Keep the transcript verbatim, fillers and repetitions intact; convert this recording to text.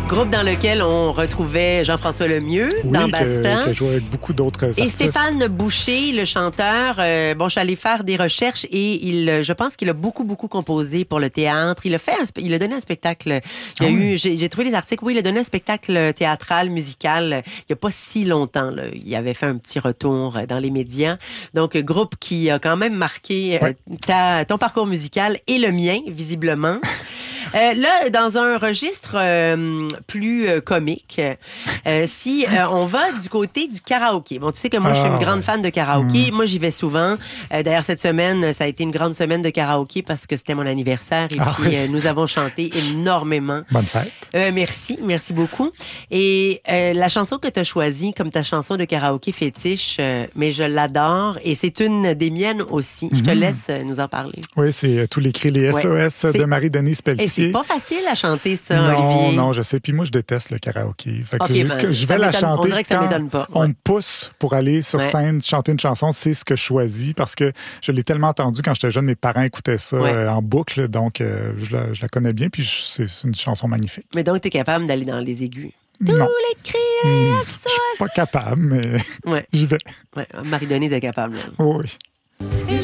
Groupe dans lequel on retrouvait Jean-François Lemieux oui, dans que, Bastien. qui a joué avec beaucoup d'autres artistes. Et Stéphane Boucher, le chanteur, euh, bon, je suis allée faire des recherches et il, je pense qu'il a beaucoup, beaucoup composé pour le théâtre. Il a fait, un, il a donné un spectacle. Il y a ah, eu, oui. j'ai, j'ai trouvé les articles. Oui, il a donné un spectacle théâtral, musical. Il n'y a pas si longtemps. Là. Il avait fait un petit retour dans les médias. Donc, groupe qui a quand même marqué oui. euh, ta, ton parcours musical et le mien, visiblement. Euh, là, dans un registre euh, plus euh, comique, euh, si euh, on va du côté du karaoké. Bon, tu sais que moi, ah, je suis une grande fan de karaoké. Mmh. Moi, j'y vais souvent. Euh, d'ailleurs, cette semaine, ça a été une grande semaine de karaoké parce que c'était mon anniversaire et ah, puis oui. euh, nous avons chanté énormément. Bonne fête. Euh, merci, merci beaucoup. Et euh, la chanson que tu as choisie comme ta chanson de karaoké fétiche, euh, mais je l'adore et c'est une des miennes aussi. Mmh. Je te laisse nous en parler. Oui, c'est tous les cris, les S O S ouais. de Marie-Denise Pelletier. Et c'est pas facile à chanter ça, non, Olivier. Non, je sais. Puis moi, je déteste le karaoké. Fait que okay, je, ben, je vais la chanter. On dirait que ça quand m'étonne pas. Ouais. On me pousse pour aller sur ouais. scène chanter une chanson, c'est ce que je choisis parce que je l'ai tellement entendu quand j'étais jeune. Mes parents écoutaient ça ouais. euh, en boucle, donc euh, je, la, je la connais bien. Puis je, c'est, c'est une chanson magnifique. Mais donc, tu es capable d'aller dans les aigus? Tous non. les cris, les mmh, je suis pas capable, mais ouais. j'y vais. Ouais. Marie-Denise est capable. Oui.